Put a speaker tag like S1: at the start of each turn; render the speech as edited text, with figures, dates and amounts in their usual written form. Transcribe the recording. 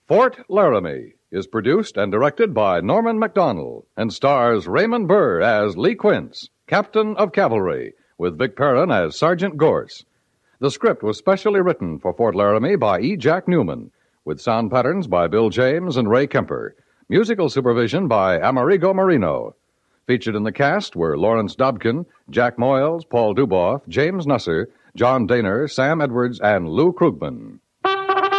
S1: Fort Laramie is produced and directed by Norman MacDonald and stars Raymond Burr as Lee Quince, Captain of Cavalry, with Vic Perrin as Sergeant Gorse. The script was specially written for Fort Laramie by E. Jack Newman, with sound patterns by Bill James and Ray Kemper. Musical supervision by Amerigo Marino. Featured in the cast were Lawrence Dobkin, Jack Moyles, Paul Duboff, James Nusser, John Daner, Sam Edwards, and Lou Krugman.